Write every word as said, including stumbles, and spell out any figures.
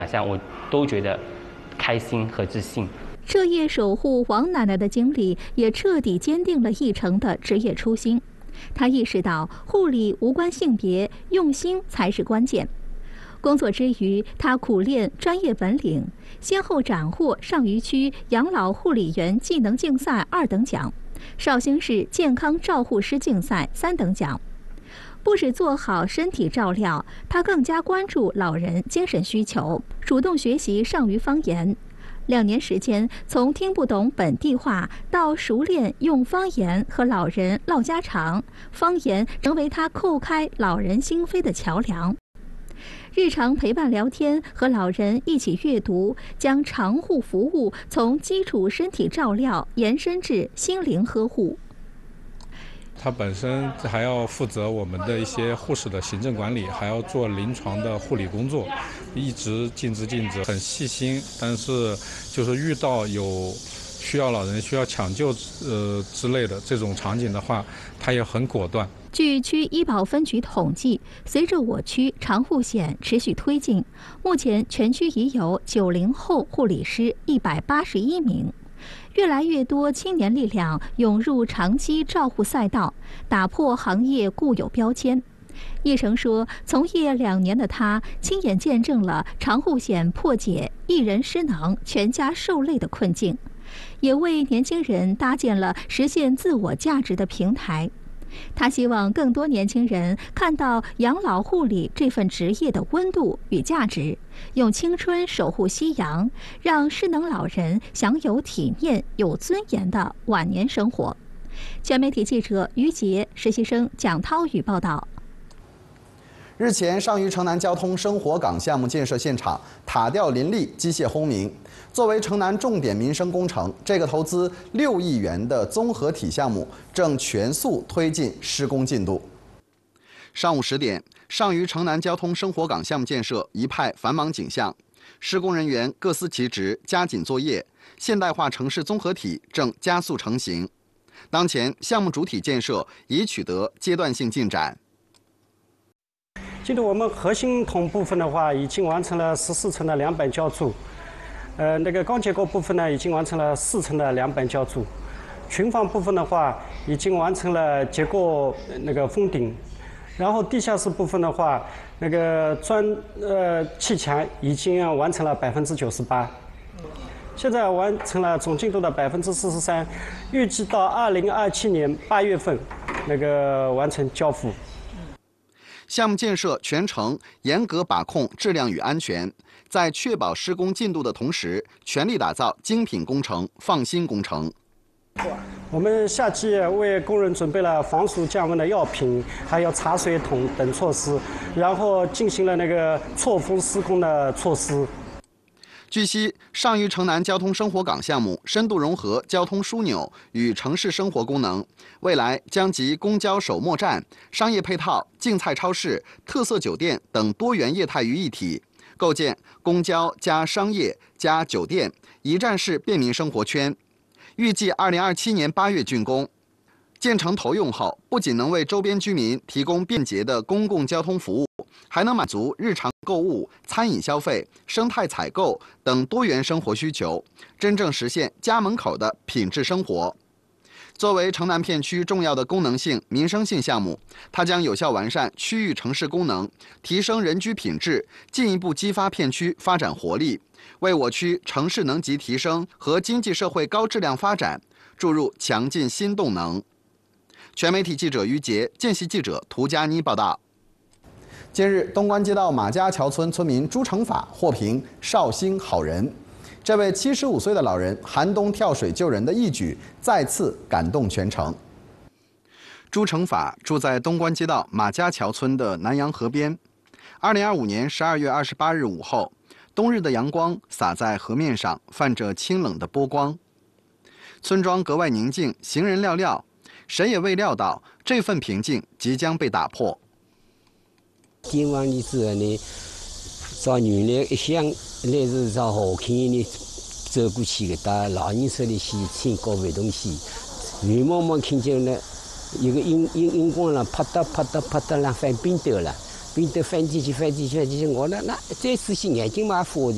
像我都觉得开心和自信。 彻夜守护王奶奶的经历，也彻底坚定了奕成的职业初心。他意识到护理无关性别，用心才是关键。工作之余，他苦练专业本领，先后斩获上虞区养老护理员技能竞赛二等奖、绍兴市健康照护师竞赛三等奖。不只做好身体照料，他更加关注老人精神需求，主动学习上虞方言。两年时间，从听不懂本地话到熟练用方言和老人唠家常，方言成为他叩开老人心扉的桥梁。日常陪伴聊天，和老人一起阅读，将长护服务从基础身体照料延伸至心灵呵护。 他本身还要负责我们的一些护士的行政管理，还要做临床的护理工作，一直尽职尽职，很细心。但是就是遇到有需要老人需要抢救呃之类的这种场景的话，他也很果断。 据区医保分局统计，随着我区长护险持续推进，目前全区已有九零后护理师一百八十一名。越来越多青年力量涌入长期照护赛道，打破行业固有标签。奕成说，从业两年的他亲眼见证了长护险破解一人失能、全家受累的困境，也为年轻人搭建了实现自我价值的平台。他希望更多年轻人看到养老护理这份职业的温度与价值，用青春守护夕阳，让失能老人享有体面、有尊严的晚年生活。全媒体记者于杰、实习生蒋涛宇报道。 日前，上虞城南交通生活港项目建设现场塔吊林立，机械轰鸣。作为城南重点民生工程，这个投资六亿元的综合体项目正全速推进施工进度。上午十点，上虞城南交通生活港项目建设一派繁忙景象，施工人员各司其职，加紧作业，现代化城市综合体正加速成型。当前，项目主体建设已取得阶段性进展。 进度我们核心筒部分的话，已经完成了十四层的梁板浇筑，呃，那个钢结构部分呢，已经完成了四层的梁板浇筑，群房部分的话，已经完成了结构那个封顶，然后地下室部分的话，那个砖呃砌墙已经完成了百分之九十八，现在完成了总进度的百分之四十三，预计到二零二七年八月份那个完成交付。 项目建设全程严格把控质量与安全，在确保施工进度的同时，全力打造精品工程、放心工程。 我们夏季为工人准备了防暑降温的药品，还有茶水桶等措施，然后进行了那个错峰施工的措施。 据悉，上虞城南交通生活港项目深度融合交通枢纽与城市生活功能，未来将集公交首末站、商业配套、竞菜超市、特色酒店等多元业态于一体，构建公交加商业加酒店一站式便民生活圈。预计二零二七年八月竣工。建成投用后，不仅能为周边居民提供便捷的公共交通服务，还能满足日常购物、餐饮消费、生态采购等多元生活需求，真正实现家门口的品质生活。作为城南片区重要的功能性、民生性项目，它将有效完善区域城市功能，提升人居品质，进一步激发片区发展活力，为我区城市能级提升和经济社会高质量发展注入强劲新动能。全媒体记者于杰、见习记者涂佳妮报道。近日，东关街道马家桥村村民朱成法获评绍兴好人。这位七十五岁的老人寒冬跳水救人的义举，再次感动全城。朱成法住在东关街道马家桥村的南阳河边。二零二五年十二月二十八日午后，冬日的阳光洒在河面上，泛着清冷的波光。村庄格外宁静，行人寥寥。谁也未料到这份平静即将被打破。 今晚的之后呢，找原来一向来是找好看的走过去的，到老人手里去请搞活动去，远茫茫看见了一个荧荧荧光了，啪嗒啪嗒啪嗒啦翻冰斗了，冰斗翻进去翻进去翻进去，我那那再仔细眼睛嘛发的，